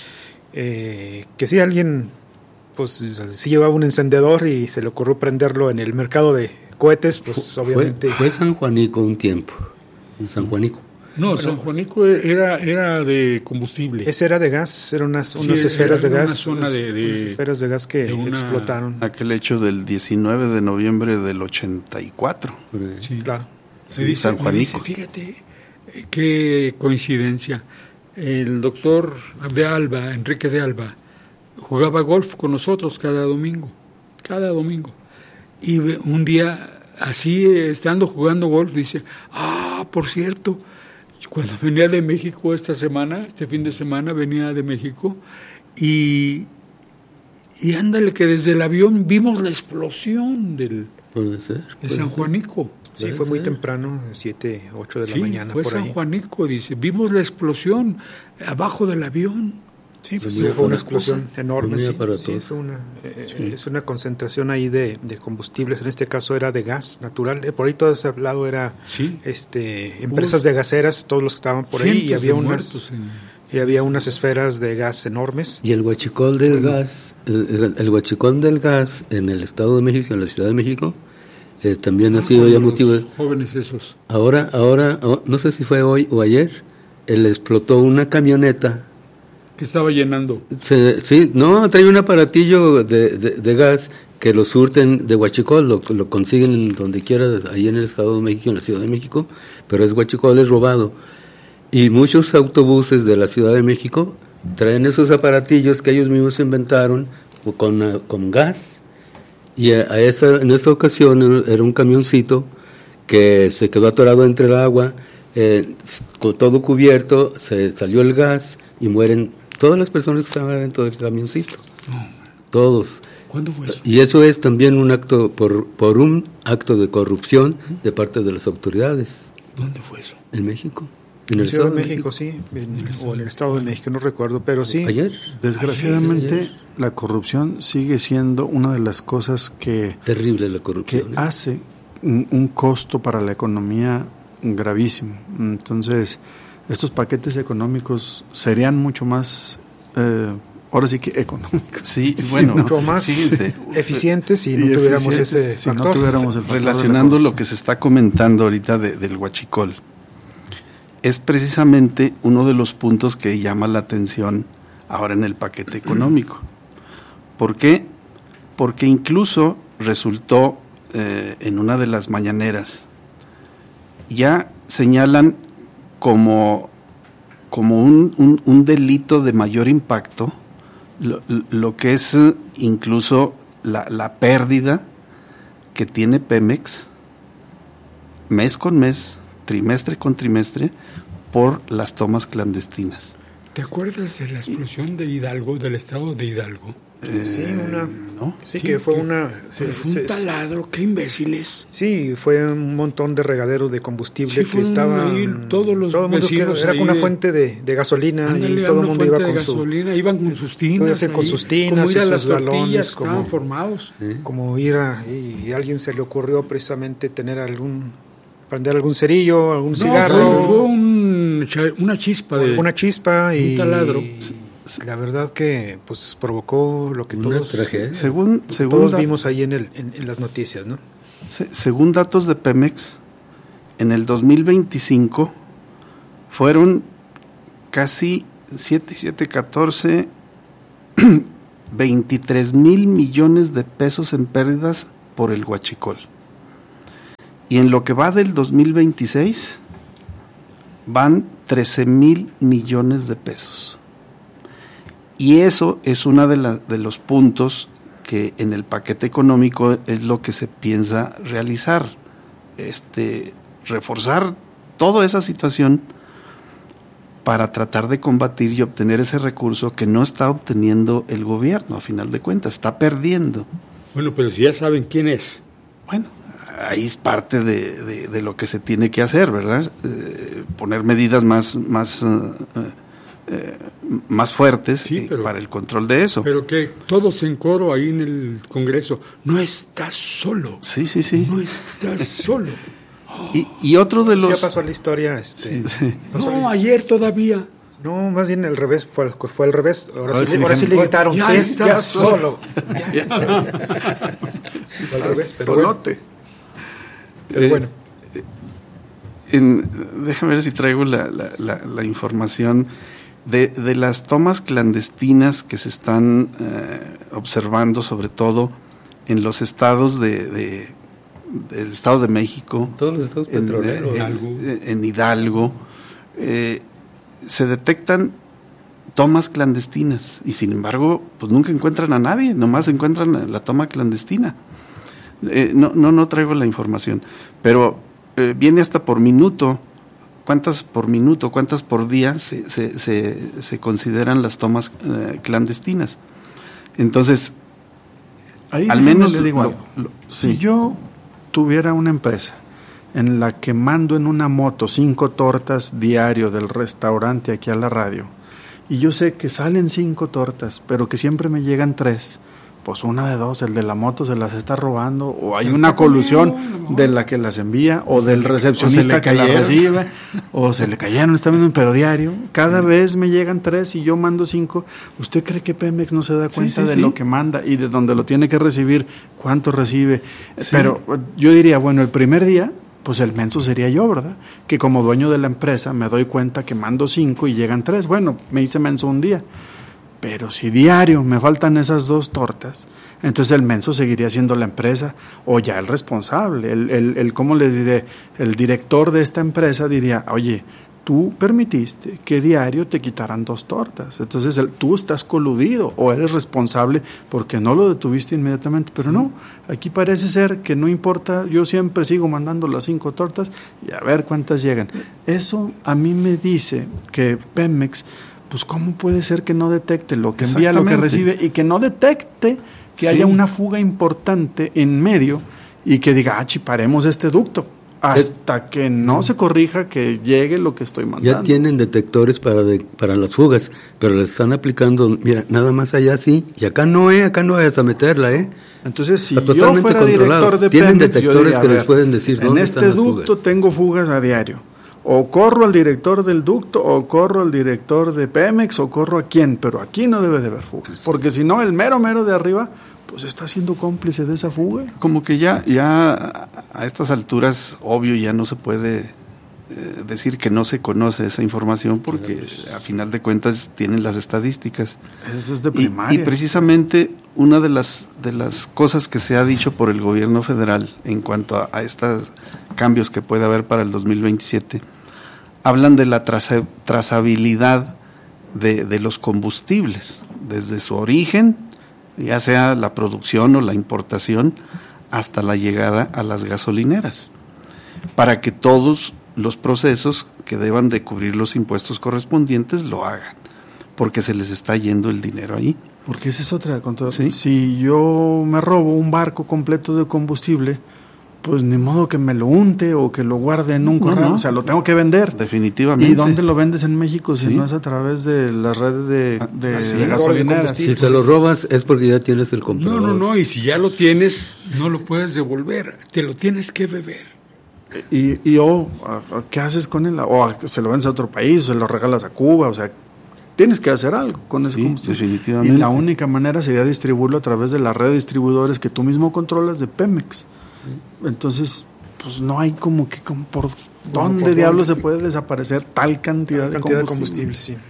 Eh, que sí, alguien, pues sí llevaba un encendedor y se le ocurrió prenderlo en el mercado de cohetes, pues fue, obviamente... Fue San Juanico un tiempo, en San Juanico. No, bueno, San Juanico era, era de combustible. Ese era de gas, eran unas, unas sí, esferas de gas. Una zona de, de, unas esferas de gas que una, explotaron. Aquel hecho del diecinueve de noviembre del ochenta y cuatro. Sí, claro. Se dice, San Juanico. Dice, fíjate, qué coincidencia. El doctor de Alba, Enrique de Alba, jugaba golf con nosotros cada domingo, cada domingo. Y un día, así, estando jugando golf, dice, ah, por cierto, cuando venía de México esta semana, este fin de semana, venía de México, y, y ándale que desde el avión vimos la explosión del, puede ser, de puede San ser. Juanico. Sí, fue muy temprano, siete, ocho de la sí, mañana. Fue por San ahí. Juanico, dice, vimos la explosión abajo del avión. Sí, pues muy fue una aparatoso. explosión enorme. Muy Sí, aparatoso. sí, es, una, eh, Sí. es una concentración ahí de, de combustibles. En este caso era de gas natural. Eh, Por ahí todo ese lado era Sí. este, empresas de gaseras, todos los que estaban por ahí. Y Cientos había de unas muertos en- y había unas esferas de gas enormes. Y el huachicol del gas, el, el, el huachicol del gas en el Estado de México, en la Ciudad de México, eh, también ha Ah, sido ya los motivo de... jóvenes esos. Ahora, ahora, oh, no sé si fue hoy o ayer, él explotó una camioneta. Que estaba llenando. Se, sí, no, trae un aparatillo de, de, de gas que lo surten de huachicol, lo, lo consiguen donde quiera, ahí en el Estado de México, en la Ciudad de México, pero es huachicol, es robado. Y muchos autobuses de la Ciudad de México traen esos aparatillos que ellos mismos inventaron con, con gas. Y a, a esa, en esta ocasión era un camioncito que se quedó atorado entre el agua, eh, con todo cubierto, se salió el gas y mueren todas las personas que estaban dentro del camioncito. No. Todos. ¿Cuándo fue eso? Y eso es también un acto, por, por un acto de corrupción de parte de las autoridades. ¿Dónde fue eso? En México. En En la el Ciudad de Estado México, sí, en, o en el Estado de México, no recuerdo, pero sí. Ayer. Desgraciadamente, Ayer. la corrupción sigue siendo una de las cosas que, Terrible la que corrupción. ¿eh? hace un, un costo para la economía gravísimo. Entonces, estos paquetes económicos serían mucho más, eh, ahora sí que económicos. Sí, Sí, bueno, mucho más fíjense, eficientes si no Y tuviéramos eficientes ese si no factor. tuviéramos el factor de la relacionando lo corrupción. que se está comentando ahorita de- del huachicol, es precisamente uno de los puntos que llama la atención ahora en el paquete económico. ¿Por qué? Porque incluso resultó eh, en una de las mañaneras, ya señalan como, como un, un, un delito de mayor impacto lo, lo que es eh, incluso la, la pérdida que tiene Pemex mes con mes, trimestre con trimestre, por las tomas clandestinas. ¿Te acuerdas de la explosión de Hidalgo, del estado de Hidalgo? Sí, una, ¿no? sí, Sí, que fue que- una... Fue se- un se- taladro, qué imbéciles. Sí, fue un montón de regaderos de combustible Sí, que fueron estaban... ahí todos los todo el mundo que era, vecinos era ahí como una de- fuente de, de gasolina Ándale, y todo el una mundo iba fuente con de su... gasolina, iban con sus tinas, Iban con ahí, sus tinas como ir a y las sus galones, tortillas, como- estaban formados. Como ir a... Y, y a alguien se le ocurrió precisamente tener algún... prender algún cerillo, algún No, cigarro... fue, fue un cha- una chispa de una chispa y un taladro. la verdad que pues provocó lo que Una todos, tragedia. Según, según todos da- vimos ahí en, el, en, en las noticias, ¿no? se- según datos de Pemex, en el dos mil veinticinco fueron casi siete, siete, catorce, veintitrés mil millones de pesos en pérdidas por el huachicol. Y en lo que va del dos mil veintiséis van trece mil millones de pesos. Y eso es uno de, la, de los puntos que en el paquete económico es lo que se piensa realizar, este, reforzar toda esa situación para tratar de combatir y obtener ese recurso que no está obteniendo el gobierno, a final de cuentas, está perdiendo. Bueno, pero si ya saben quién es. Bueno, ahí es parte de, de, de lo que se tiene que hacer, ¿verdad? Eh, poner medidas más, más, uh, eh, más fuertes Sí, eh, pero- para el control de eso. Pero que todos en coro ahí en el Congreso. No estás solo. Sí, sí, sí. No estás solo. Y, y otro de los... Ya pasó a la historia, este, Sí, sí. pasó No, a- ayer todavía. no, más bien al revés, fue, fue al revés. Ahora, Ahora sí, sí ahora le sí le dijeron, gritaron, ya "Sí, estás ya solo". solo. Ya estás- Fue al revés, pero bueno. Solote. Pero bueno, en, déjame ver si traigo la, la, la, la información de, de las tomas clandestinas que se están eh, observando, sobre todo en los estados de, de del Estado de México, todos los estados petroleros, en, en, en Hidalgo, eh, se detectan tomas clandestinas y sin embargo pues nunca encuentran a nadie, nomás encuentran la toma clandestina. Eh, no, no, no traigo la información, pero eh, viene hasta por minuto, cuántas por minuto, cuántas por día se, se, se, se consideran las tomas eh, clandestinas. Entonces, ahí al menos le digo lo, algo. lo, si sí. yo tuviera una empresa en la que mando en una moto cinco tortas diario del restaurante aquí a la radio, y yo sé que salen cinco tortas, pero que siempre me llegan tres, pues una de dos, el de la moto se las está robando, o hay una colusión de la que las envía, o del recepcionista que las recibe, o se le cayeron, está viendo, pero diario, cada vez me llegan tres y yo mando cinco. ¿Usted cree que Pemex no se da cuenta sí, sí, de sí. lo que manda y de donde lo tiene que recibir, cuánto recibe? Sí. Pero yo diría, bueno, el primer día, pues el menso sería yo, ¿verdad? Que como dueño de la empresa me doy cuenta que mando cinco y llegan tres. Bueno, me hice menso un día. Pero si diario me faltan esas dos tortas, entonces el menso seguiría siendo la empresa o ya el responsable. El, el, el ¿cómo le diré? El director de esta empresa diría, oye, tú permitiste que diario te quitaran dos tortas. Entonces el, tú estás coludido o eres responsable porque no lo detuviste inmediatamente. Pero no, aquí parece ser que no importa, yo siempre sigo mandando las cinco tortas y a ver cuántas llegan. Eso a mí me dice que Pemex, pues cómo puede ser que no detecte lo que envía, lo que recibe y que no detecte que sí. haya una fuga importante en medio y que diga, ah, paremos este ducto hasta es, que no se corrija que llegue lo que estoy mandando. Ya tienen detectores para de, para las fugas, pero les están aplicando, mira, nada más allá sí, y acá no, eh, acá no vayas a meterla, eh. Entonces, si yo fuera director de tienen Pemex, detectores diría, que ver, les pueden decir en dónde este están las ducto fugas. Tengo fugas a diario. O corro al director del ducto, o corro al director de Pemex, o corro a quién, pero aquí no debe de haber fugas, porque si no, el mero mero de arriba, pues está siendo cómplice de esa fuga. Como que ya, ya a estas alturas, obvio, ya no se puede eh, decir que no se conoce esa información, porque a final de cuentas tienen las estadísticas. Eso es de primaria. Y, y precisamente una de las, de las cosas que se ha dicho por el gobierno federal en cuanto a, a estos cambios que puede haber para el dos mil veintisiete, hablan de la traza, trazabilidad de, de los combustibles, desde su origen, ya sea la producción o la importación, hasta la llegada a las gasolineras, para que todos los procesos que deban de cubrir los impuestos correspondientes lo hagan, porque se les está yendo el dinero ahí. Porque esa es otra, con todo. ¿Sí? Si yo me robo un barco completo de combustible, pues ni modo que me lo unte o que lo guarde en un correo, no, no. o sea, lo tengo que vender. Definitivamente. ¿Y dónde lo vendes en México si sí. no es a través de las redes de, de, Así de es. gasolineras? Si te lo robas es porque ya tienes el comprador. No, no, no, y si ya lo tienes, no lo puedes devolver, te lo tienes que beber. Y, y o, ¿qué haces con él? O se lo vendes a otro país, o se lo regalas a Cuba, o sea, tienes que hacer algo con ese sí, combustible. Definitivamente. Y la única manera sería distribuirlo a través de la red de distribuidores que tú mismo controlas de Pemex. Entonces, pues no hay como que como por bueno, dónde por diablos se puede desaparecer tal cantidad, tal cantidad de combustible. De combustible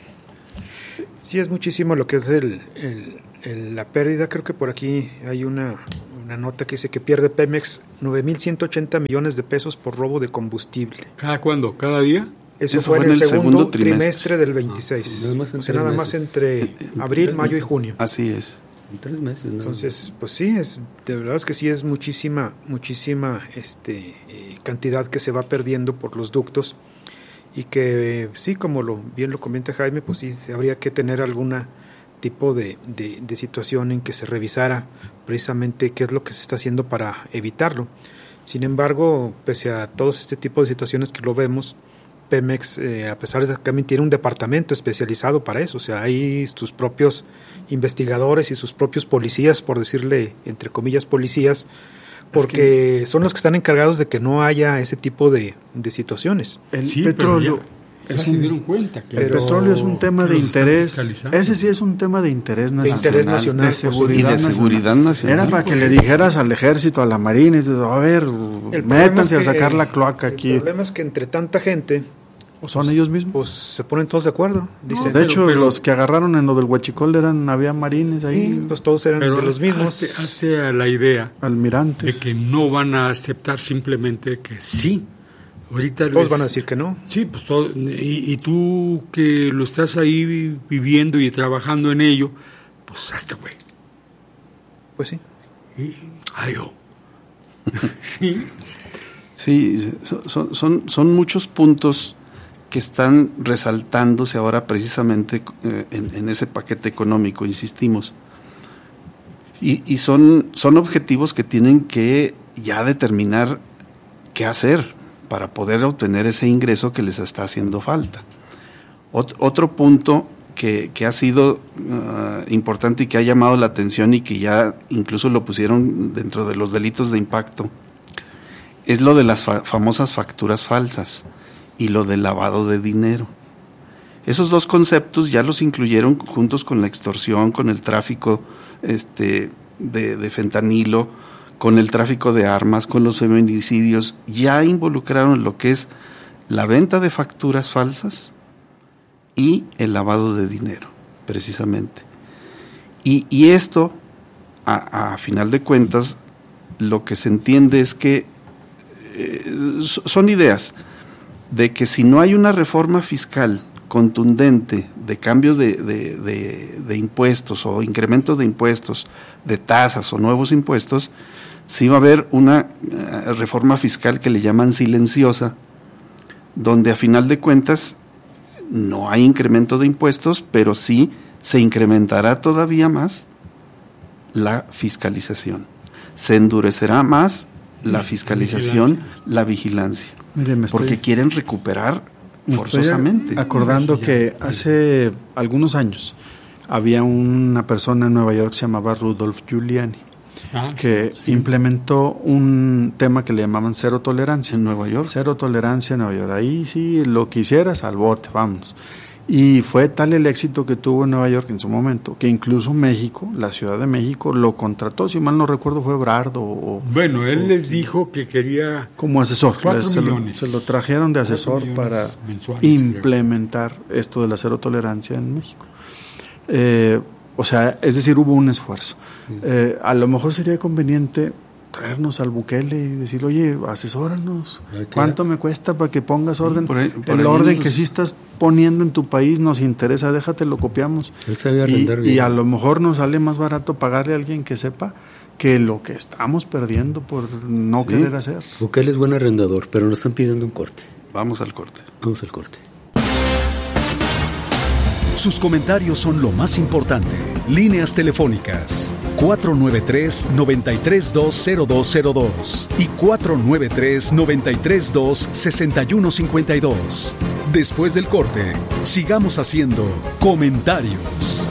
sí. sí, es muchísimo lo que es el, el, el, la pérdida. Creo que por aquí hay una, una nota que dice que pierde Pemex nueve mil ciento ochenta millones de pesos por robo de combustible. ¿Cada cuándo? ¿Cada día? Eso, Eso fue, fue en el segundo, segundo trimestre. trimestre del veintiséis. Ah, nada más, o sea, nada más entre abril, mayo y junio. Así es. En tres meses, ¿no? Entonces, pues sí, es, de verdad es que sí es muchísima, muchísima este, eh, cantidad que se va perdiendo por los ductos y que eh, sí, como lo bien lo comenta Jaime, pues sí, habría que tener alguna tipo de, de, de situación en que se revisara precisamente qué es lo que se está haciendo para evitarlo. Sin embargo, pese a todos este tipo de situaciones que lo vemos, Pemex, eh, a pesar de que también tiene un departamento especializado para eso, o sea, hay sus propios investigadores y sus propios policías, por decirle entre comillas policías, porque es que son los que están encargados de que no haya ese tipo de, de situaciones. El sí, petróleo Ya se dieron cuenta que el petróleo es un tema de interés. Ese sí es un tema de interés nacional. De interés nacional. De seguridad, y de nacional. seguridad nacional. Era para que le dijeras al ejército, a la marina, y a ver, métanse es que, a sacar la cloaca aquí. El problema es que entre tanta gente... ¿O son ellos mismos? Pues se ponen todos de acuerdo. Dicen, no, de hecho, pero, los que agarraron en lo del Huachicol eran, había marines ahí. Sí, pues todos eran pero de los mismos. Hazte, hazte a la idea almirantes de que no van a aceptar simplemente que sí. Ahorita todos les, van a decir que no. Sí, pues todo, y, y tú que lo estás ahí viviendo y trabajando en ello, pues hazte güey. Pues sí. Y, ay, oh. sí. Sí, son, son, son muchos puntos que están resaltándose ahora precisamente eh, en, en ese paquete económico, insistimos. Y, y son, son objetivos que tienen que ya determinar qué hacer para poder obtener ese ingreso que les está haciendo falta. Ot- otro punto que, que ha sido uh, importante y que ha llamado la atención y que ya incluso lo pusieron dentro de los delitos de impacto es lo de las fa- famosas facturas falsas y lo del lavado de dinero. Esos dos conceptos ya los incluyeron juntos con la extorsión, con el tráfico este, de, de fentanilo, con el tráfico de armas, con los feminicidios, ya involucraron lo que es la venta de facturas falsas y el lavado de dinero, precisamente. Y, y esto, a, a final de cuentas, lo que se entiende es que eh, son ideas de que si no hay una reforma fiscal contundente de cambio de, de, de, de impuestos o incremento de impuestos, de tasas o nuevos impuestos, sí va a haber una uh, reforma fiscal que le llaman silenciosa, donde a final de cuentas no hay incremento de impuestos, pero sí se incrementará todavía más la fiscalización. Se endurecerá más la fiscalización, vigilancia. la vigilancia, Mire, me porque estoy, quieren recuperar forzosamente. Estoy acordando que hace algunos años había una persona en Nueva York que se llamaba Rudolph Giuliani, ah, que sí. implementó un tema que le llamaban cero tolerancia. ¿En Nueva York? Cero tolerancia en Nueva York. Ahí sí, lo que hicieras al bote, vámonos. Y fue tal el éxito que tuvo en Nueva York en su momento, que incluso México, la Ciudad de México, lo contrató, si mal no recuerdo fue Brardo. O, bueno, él o, les dijo que quería... Como asesor, cuatro les, millones. Se, lo, se lo trajeron de asesor para implementar creo. esto de la cero tolerancia en México. Eh, o sea, es decir, hubo un esfuerzo. Sí. Eh, a lo mejor sería conveniente traernos al Bukele y decir, oye, asesóranos, ¿cuánto me cuesta para que pongas orden? Por ahí, por el orden los... que sí estás poniendo en tu país nos interesa, déjate, lo copiamos. Él sabía y, bien. y a lo mejor nos sale más barato pagarle a alguien que sepa que lo que estamos perdiendo por no sí. querer hacer. Bukele es buen arrendador, pero nos están pidiendo un corte. Vamos al corte. Vamos al corte. Sus comentarios son lo más importante. Líneas telefónicas cuatro nueve tres, nueve tres dos, cero dos cero dos y cuatro nueve tres, nueve tres dos, seis uno cinco dos. Después del corte, sigamos haciendo comentarios.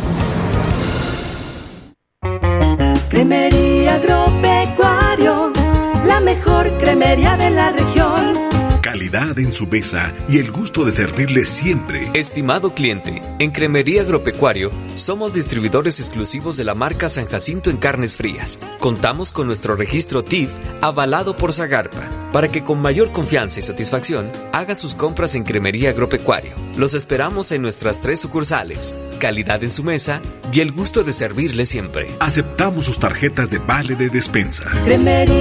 Cremería Agropecuario, la mejor cremería de la región. Calidad en su mesa y el gusto de servirle siempre. Estimado cliente, en Cremería Agropecuario somos distribuidores exclusivos de la marca San Jacinto en carnes frías. Contamos con nuestro registro T I F avalado por Zagarpa para que con mayor confianza y satisfacción haga sus compras en Cremería Agropecuario. Los esperamos en nuestras tres sucursales. Calidad en su mesa y el gusto de servirle siempre. Aceptamos sus tarjetas de vale de despensa. Cremería